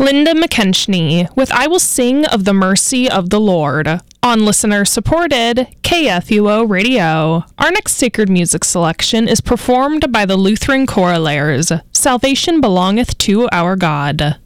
Linda McKenschney with I Will Sing of the Mercy of the Lord on listener-supported KFUO Radio. Our next sacred music selection is performed by the Lutheran Chorallaires. Salvation Belongeth to Our God.